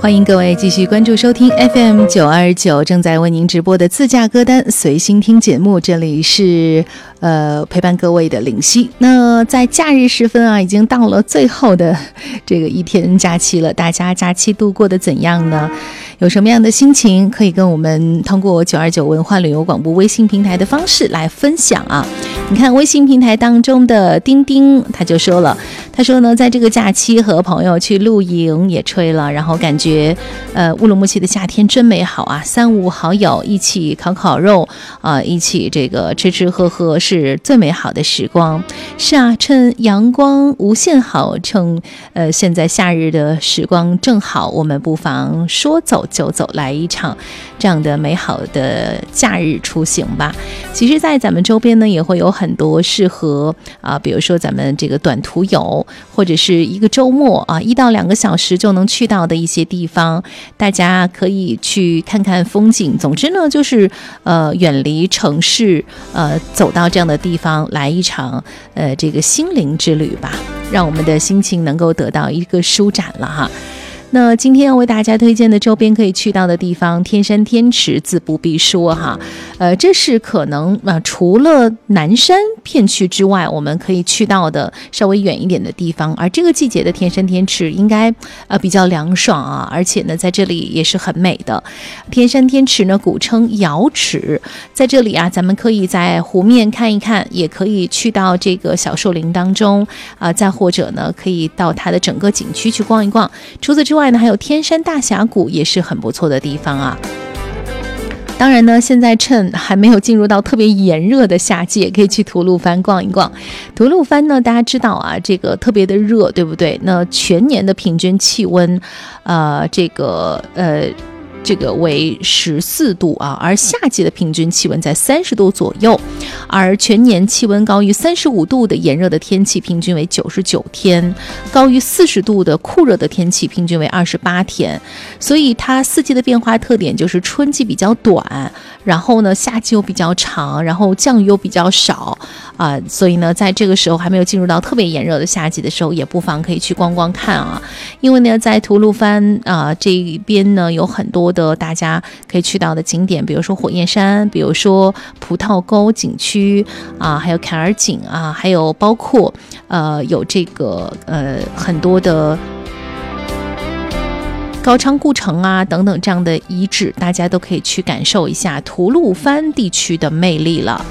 欢迎各位继续关注收听 FM929 正在为您直播的自驾歌单随心听节目，这里是陪伴各位的领溪。那在假日时分啊，已经到了最后的这个一天假期了，大家假期度过的怎样呢？有什么样的心情可以跟我们通过929文化旅游广播微信平台的方式来分享啊？你看微信平台当中的丁丁他就说了，他说呢，在这个假期和朋友去露营也吹了，然后感觉乌鲁木齐的夏天真美好啊，三五好友一起烤肉一起这个吃喝是最美好的时光。是啊，趁阳光无限好，趁现在夏日的时光正好，我们不妨说走就走，来一场这样的美好的假日出行吧。其实在咱们周边呢也会有很多适合比如说咱们这个短途游，或者是一个周末1到2个小时就能去到的一些地方，大家可以去看看风景。总之呢就是远离城市，走到这样的地方来一场这个心灵之旅吧，让我们的心情能够得到一个舒展了哈。那今天要为大家推荐的周边可以去到的地方，天山天池自不必说哈，这是可能除了南山片区之外，我们可以去到的稍微远一点的地方。而这个季节的天山天池应该比较凉爽啊，而且呢在这里也是很美的。天山天池呢古称瑶池，在这里啊，咱们可以在湖面看一看，也可以去到这个小树林当中再或者呢可以到它的整个景区去逛一逛。除此之外呢，还有天山大峡谷也是很不错的地方啊。当然呢，现在趁还没有进入到特别炎热的夏季，也可以去吐鲁番逛一逛。吐鲁番呢，大家知道啊，这个特别的热，对不对？那全年的平均气温这个为14度啊，而夏季的平均气温在30度左右，而全年气温高于35度的炎热的天气平均为99天，高于40度的酷热的天气平均为28天。所以它四季的变化特点就是春季比较短，然后呢夏季又比较长，然后降雨又比较少所以呢在这个时候还没有进入到特别炎热的夏季的时候，也不妨可以去逛逛看啊。因为呢在吐鲁番这一边呢有很多的大家可以去到的景点，比如说火焰山，比如说葡萄沟景区还有坎儿井还有包括有这个很多的高昌故城等等这样的遗址，大家都可以去感受一下吐鲁番地区的魅力了。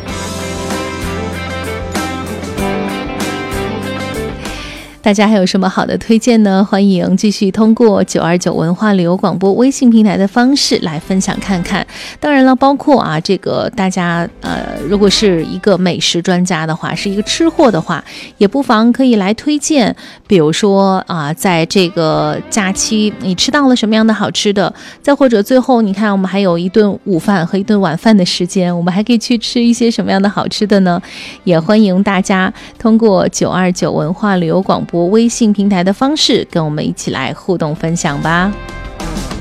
大家还有什么好的推荐呢？欢迎继续通过929文化旅游广播微信平台的方式来分享看看。当然了，包括这个大家如果是一个美食专家的话，是一个吃货的话，也不妨可以来推荐，比如说在这个假期你吃到了什么样的好吃的，再或者最后你看我们还有一顿午饭和一顿晚饭的时间，我们还可以去吃一些什么样的好吃的呢？也欢迎大家通过929文化旅游广播微信平台的方式跟我们一起来互动分享吧。